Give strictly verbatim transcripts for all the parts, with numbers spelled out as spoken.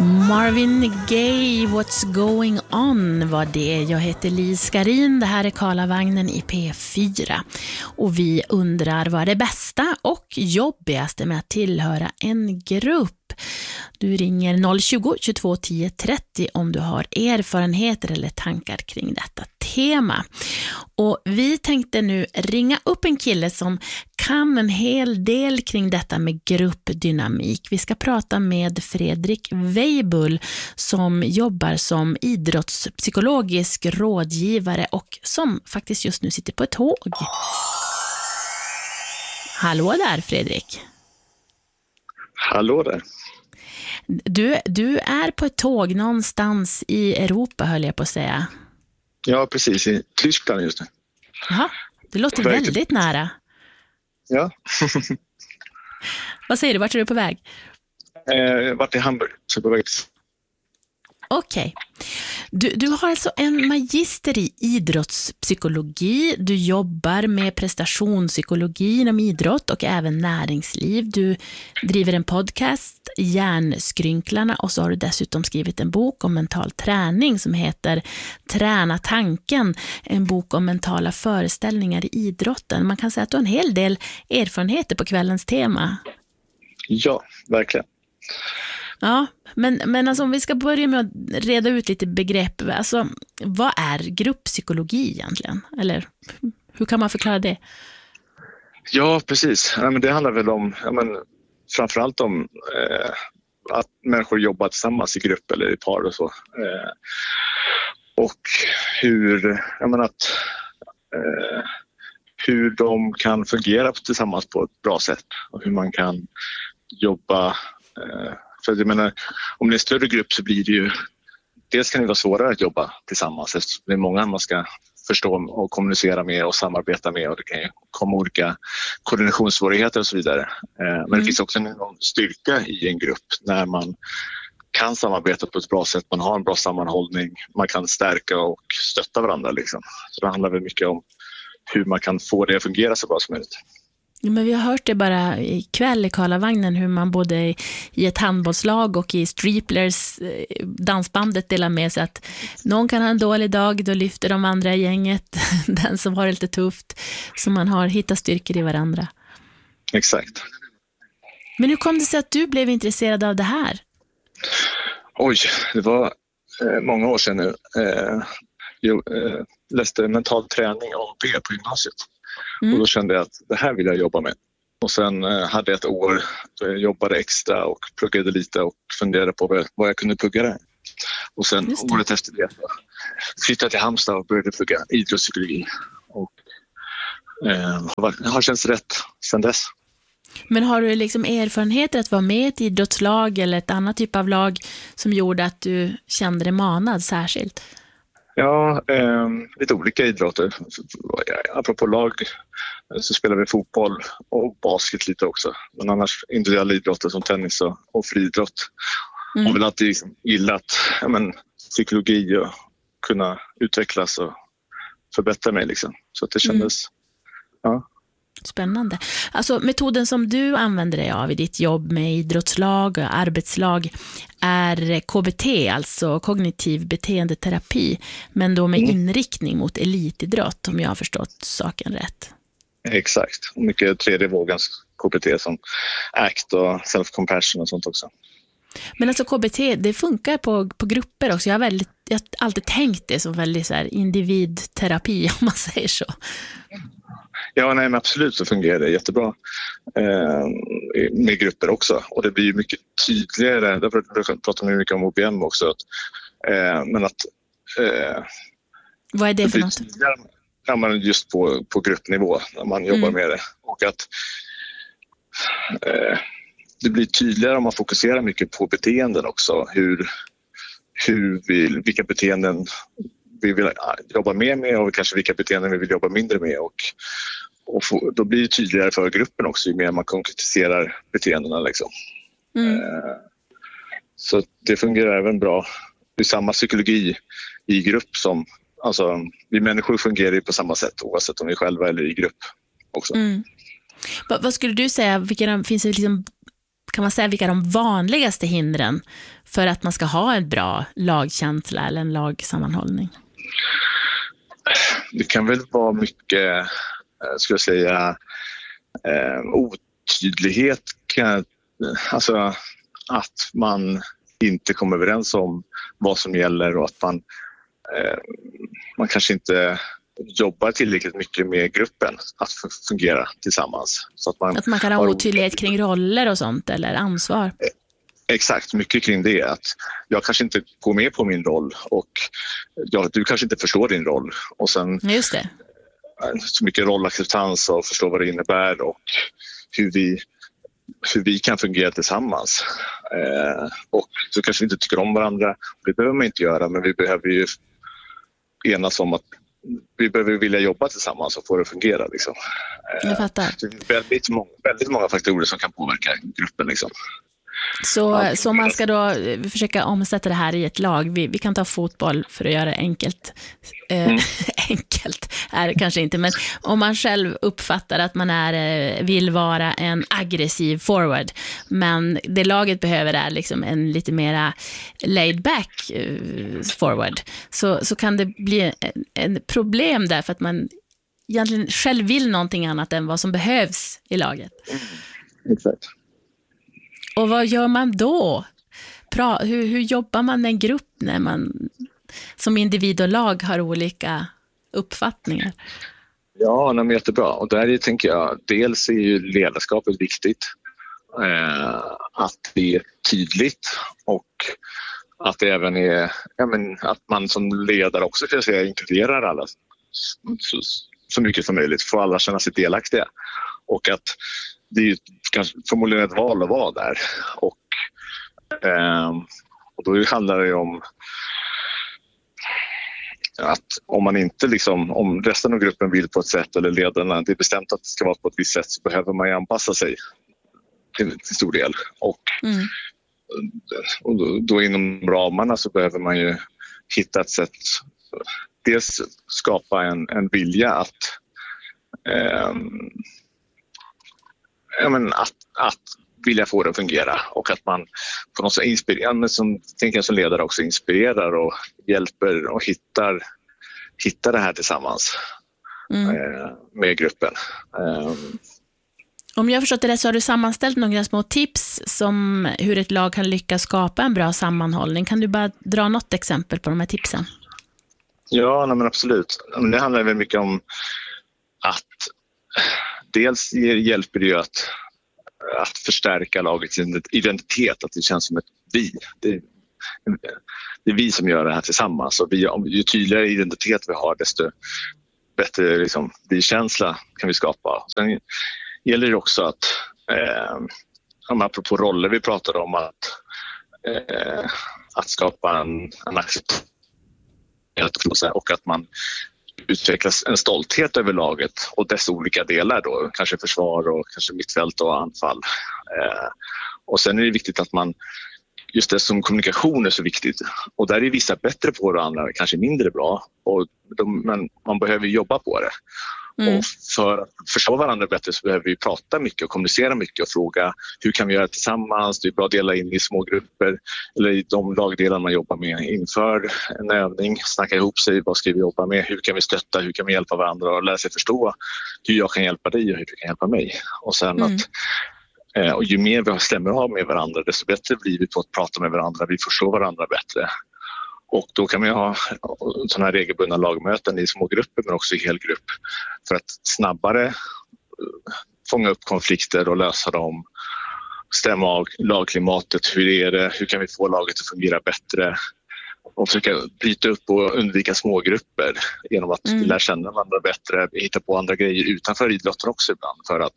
Marvin Gaye, What's Going On var det. Jag heter Lis Skarin, det här är Karlavagnen i P fyra. Och vi undrar vad är det bästa och jobbigaste med att tillhöra en grupp. Du ringer noll tjugo, tjugotvå tio trettio om du har erfarenheter eller tankar kring detta tema. Och vi tänkte nu ringa upp en kille som kan en hel del kring detta med gruppdynamik. Vi ska prata med Fredrik Weibull som jobbar som idrottspsykologisk rådgivare och som faktiskt just nu sitter på ett tåg. Hallå där, Fredrik. Hallå där. Du, du är på ett tåg någonstans i Europa, höll jag på att säga. Ja, precis. I Tyskland just nu. Jaha, det låter väldigt till... nära. Ja. Vad säger du? Vart är du på väg? Eh, vart i Hamburg, så på väg. Okej. Okay. Du, du har alltså en magister i idrottspsykologi. Du jobbar med prestationspsykologi inom idrott och även näringsliv. Du driver en podcast, Hjärnskrynklarna, och så har du dessutom skrivit en bok om mental träning som heter Träna tanken, en bok om mentala föreställningar i idrotten. Man kan säga att du har en hel del erfarenheter på kvällens tema. Ja, verkligen. Ja, men, men alltså om vi ska börja med att reda ut lite begrepp, alltså vad är grupppsykologi egentligen? Eller hur kan man förklara det? Ja, precis. Ja, men det handlar väl om, ja, men, framförallt om eh, att människor jobbar tillsammans i grupp eller i par och så. Eh, och hur, jag menar att, eh, hur de kan fungera tillsammans på ett bra sätt och hur man kan jobba. Eh, För jag menar, om det är en större grupp så blir det ju, dels kan det vara svårare att jobba tillsammans eftersom det är många man ska förstå och kommunicera med och samarbeta med, och det kan ju komma olika koordinationssvårigheter och så vidare. Men mm. det finns också en styrka i en grupp när man kan samarbeta på ett bra sätt, man har en bra sammanhållning, man kan stärka och stötta varandra liksom. Så det handlar väl mycket om hur man kan få det att fungera så bra som möjligt. Ja, men vi har hört det bara ikväll i Karlavagnen hur man både i ett handbollslag och i Striplers dansbandet delar med sig att någon kan ha en dålig dag, då lyfter de andra i gänget den som har det lite tufft, så man har hittat styrkor i varandra. Exakt. Men hur kom det sig att du blev intresserad av det här? Oj, det var eh, många år sedan nu. Eh, jag eh, läste mental träning och P på gymnasiet. Mm. Och då kände jag att det här vill jag jobba med. Och sen eh, hade jag ett år då jag jobbade extra och pluggade lite och funderade på vad jag, vad jag kunde plugga där. Och sen året efter det flyttade jag till Halmstad och började plugga idrottspsykologi. Och eh, har känts rätt sedan dess. Men har du liksom erfarenheter att vara med i ett idrottslag eller ett annat typ av lag som gjorde att du kände dig manad särskilt? Ja, eh, lite olika idrotter. Apropå lag så spelar vi fotboll och basket lite också. Men annars individuella idrotter som tennis och, och friidrott. Mm. Jag har väl alltid gillat ja, men, psykologi och kunna utvecklas och förbättra mig. Liksom. Så att det kändes... Mm. Ja. Spännande. Alltså metoden som du använder dig av i ditt jobb med idrottslag och arbetslag är K B T, alltså kognitiv beteendeterapi, men då med mm. inriktning mot elitidrott, om jag har förstått saken rätt. Exakt. Mycket tredje vågens K B T som ACT och self-compassion och sånt också. Men alltså K B T, det funkar på, på grupper också. Jag har, väldigt, jag har alltid tänkt det som väldigt så här individterapi, om man säger så. Ja, nej, men absolut så fungerar det jättebra eh, med grupper också. Och det blir ju mycket tydligare, därför pratar man mycket om O B M också. Att, eh, men att... Eh, Vad är det för något? Ja, men just på, på gruppnivå när man jobbar mm. med det. Och att eh, det blir tydligare om man fokuserar mycket på beteenden också. Hur, hur vi, vilka beteenden vi vill jobba mer med och kanske vilka beteenden vi vill jobba mindre med. Och, och få, då blir det tydligare för gruppen också ju mer man konkretiserar beteendena. Liksom. Mm. Eh, så det fungerar även bra. Det är samma psykologi i grupp som... Alltså, vi människor fungerar ju på samma sätt oavsett om vi är själva eller i grupp också. Mm. Vad, vad skulle du säga, vilka, finns det liksom kan man säga vilka de vanligaste hindren för att man ska ha en bra lagkänsla eller en lagsammanhållning? Det kan väl vara mycket, skulle jag säga, eh, otydlighet. Kan, alltså att man inte kommer överens om vad som gäller och att man, eh, man kanske inte jobbar tillräckligt mycket med gruppen att fungera tillsammans. Så att, man att man kan ha otydlighet kring roller och sånt eller ansvar. Exakt, mycket kring det. Att jag kanske inte går med på min roll och ja, du kanske inte förstår din roll. Och sen just det. Så mycket rollacceptans och förstå vad det innebär och hur vi, hur vi kan fungera tillsammans. Eh, och så kanske vi inte tycker om varandra. Det behöver man inte göra, men vi behöver ju enas om att vi behöver vilja jobba tillsammans och få det att fungera. Liksom. Jag fattar. Det är väldigt många, väldigt många faktorer som kan påverka gruppen. Liksom. Så, så man ska då försöka omsätta det här i ett lag. Vi, vi kan ta fotboll för att göra det enkelt. Eh, mm. Enkelt är det kanske inte, men om man själv uppfattar att man är, vill vara en aggressiv forward, men det laget behöver är liksom en lite mera laid back forward, så, så kan det bli en, en problem där för att man egentligen själv vill någonting annat än vad som behövs i laget. Mm. Exakt. Och vad gör man då? Pra, hur, hur jobbar man med en grupp när man som individ och lag har olika uppfattningar? Ja, men jättebra. Och där tänker jag, dels är ju ledarskapet viktigt. Eh, att det är tydligt och att det även är, ja, men, att man som ledare också kan säga, inkluderar alla så, så mycket som möjligt. Får alla känna sig delaktiga. Och att det är ju kanske förmodligen ett val att vara där. Och, eh, och då handlar det om att om man inte liksom, om resten av gruppen vill på ett sätt eller ledarna, det är bestämt att det ska vara på ett visst sätt, så behöver man ju anpassa sig till, till stor del. Och, mm. och då, då inom ramarna så behöver man ju hitta ett sätt, dels skapa en, en vilja att eh, ja, men att, att vilja få det att fungera och att man på något sätt inspirerar, som, tänker jag som ledare också inspirerar och hjälper och hittar, hittar det här tillsammans mm. eh, med gruppen. Um, Om jag har förstått det rätt så har du sammanställt några små tips som hur ett lag kan lyckas skapa en bra sammanhållning. Kan du bara dra något exempel på de här tipsen? Ja, nej, men absolut. Det handlar väl mycket om att dels hjälper det ju att, att förstärka lagets identitet, att det känns som ett vi. Det, det är vi som gör det här tillsammans. Och vi, ju tydligare identitet vi har, desto bättre liksom, vi-känsla kan vi skapa. Sen gäller det också att, eh, apropå roller vi pratade om, att, eh, att skapa en, en acceptans och att man utvecklas en stolthet över laget och dess olika delar då, kanske försvar och kanske mittfält och anfall. Eh, och sen är det viktigt att man, just det som kommunikation är så viktigt, och där är vissa bättre på det och andra kanske mindre bra, och de, men man behöver jobba på det. Mm. Och för att förstå varandra bättre så behöver vi prata mycket och kommunicera mycket och fråga hur kan vi göra tillsammans. Det är bra att dela in i små grupper eller i de lagdelar man jobbar med inför en övning. Snacka ihop sig, vad ska vi jobba med, hur kan vi stötta, hur kan vi hjälpa varandra och lära sig förstå hur jag kan hjälpa dig och hur du kan hjälpa mig. Och sen mm. att och ju mer vi har stämmer att ha med varandra, desto bättre blir vi på att prata med varandra. Vi förstår varandra bättre. Och då kan man ha sådana här regelbundna lagmöten i små grupper men också i hel grupp för att snabbare fånga upp konflikter och lösa dem. Stämma av lagklimatet, hur är det, hur kan vi få laget att fungera bättre och försöka bryta upp och undvika smågrupper genom att mm. lära känna varandra bättre, hitta på andra grejer utanför idrotten också ibland för att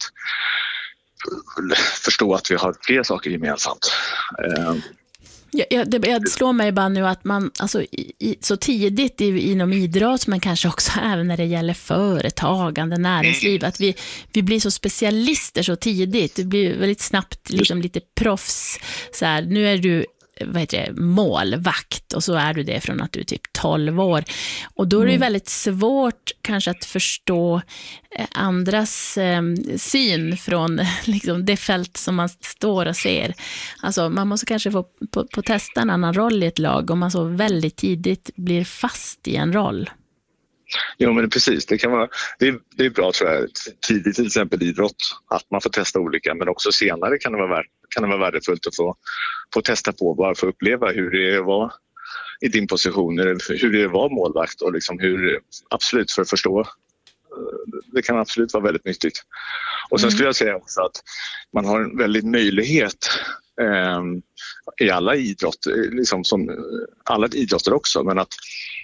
förstå att vi har fler saker gemensamt. Jag, jag, det, jag slår mig bara nu att man alltså, i, så tidigt i, inom idrott, men kanske också även när det gäller företagande, näringsliv, att vi, vi blir så specialister så tidigt. Det blir väldigt snabbt liksom, lite proffs. Så här, nu är du vad heter det, målvakt, och så är du det från att du är typ tolv år. Och då är det ju väldigt svårt kanske att förstå andras eh, syn från liksom, det fält som man står och ser. Alltså man måste kanske få på, på testa en annan roll i ett lag om man så väldigt tidigt blir fast i en roll. Ja, men precis. Det kan vara, det är, det är bra tror jag, tidigt till exempel idrott, att man får testa olika, men också senare kan det vara, kan det vara värdefullt att få, få testa på, bara för att uppleva hur det var i din position, eller hur det var målvakt, och liksom hur, absolut för att förstå. Det kan absolut vara väldigt nyttigt. Och sen skulle jag säga också att man har en väldigt möjlighet eh, i alla idrott, liksom som alla idrotter också, men att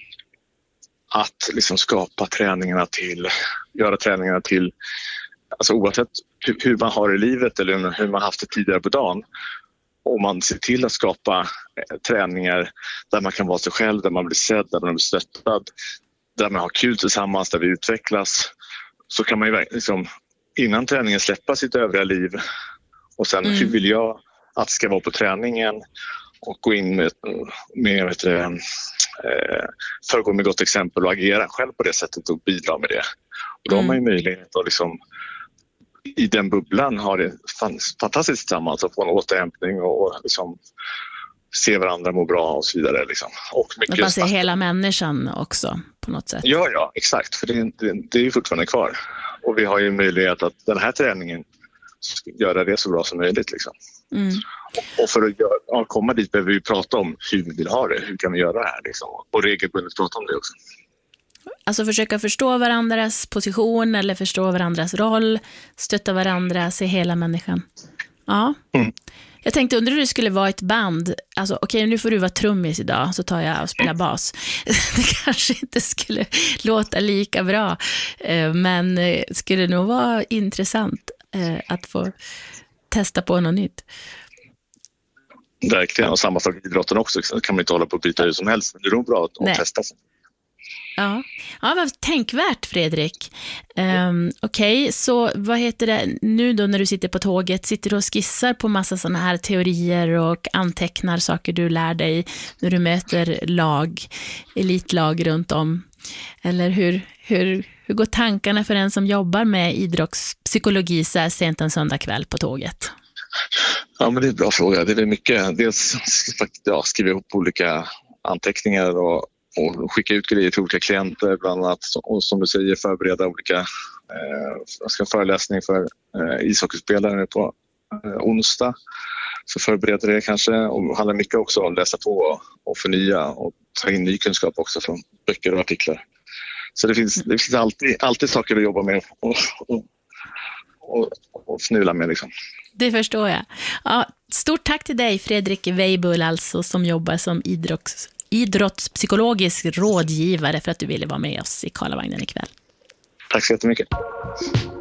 att liksom skapa träningarna till, göra träningarna till, alltså oavsett hur, hur man har i livet eller hur man haft det tidigare på dagen. Om man ser till att skapa eh, träningar där man kan vara sig själv, där man blir sedd, där man blir stöttad, där man har kul tillsammans, där vi utvecklas, så kan man ju liksom innan träningen släppa sitt övriga liv och sen mm. hur vill jag att ska vara på träningen och gå in med, med vet du, eh, föregå med gott exempel och agera själv på det sättet och bidra med det. Och då mm. har man ju möjlighet att liksom, i den bubblan ha det fantastiskt tillsammans och få en återhämtning och liksom se varandra må bra och så vidare. Liksom. Och mycket man ser hela människan också på något sätt. Ja, ja, exakt. För det, det, det är ju fortfarande kvar. Och vi har ju möjlighet att den här träningen ska göra det så bra som möjligt. Liksom. Mm. Och, och för att göra, ja, komma dit behöver vi prata om hur vi vill ha det. Hur kan vi göra det här? Liksom. Och regelbundet prata om det också. Alltså försöka förstå varandras position eller förstå varandras roll. Stötta varandra, se hela människan. Ja. Mm. Jag tänkte, undrar hur det skulle vara ett band. Alltså okej, okay, nu får du vara trummis idag, så tar jag och spelar bas. Det kanske inte skulle låta lika bra, men skulle nog vara intressant att få testa på något nytt. Verkligen, och samma sak i idrotten också. Kan man inte hålla på att byta hur som helst, men det är nog bra att Nej. testa sig. Ja, ja, vad tänkvärt, Fredrik. Um, Okej, okay, så vad heter det nu då när du sitter på tåget? Sitter du och skissar på massa sådana här teorier och antecknar saker du lär dig när du möter lag, elitlag runt om? Eller hur, hur, hur går tankarna för en som jobbar med idrottspsykologi så här sent en söndag kväll på tåget? Ja, men det är en bra fråga. Det är mycket, dels ja, skriva ihop olika anteckningar och och skicka ut grejer till olika klienter, bland annat, och som du säger, förbereda olika eh, jag ska föreläsning för eh, ishockeyspelare på eh, onsdag, så förbereda det kanske, och handlar mycket också om att läsa på och, och förnya och ta in ny kunskap också från böcker och artiklar. Så det finns, det finns alltid, alltid saker att jobba med och, och, och, och fnula med liksom. Det förstår jag. Ja, stort tack till dig, Fredrik Weibull, alltså, som jobbar som idrotts idrottspsykologisk rådgivare, för att du ville vara med oss i Karlavagnen ikväll. Tack så jättemycket.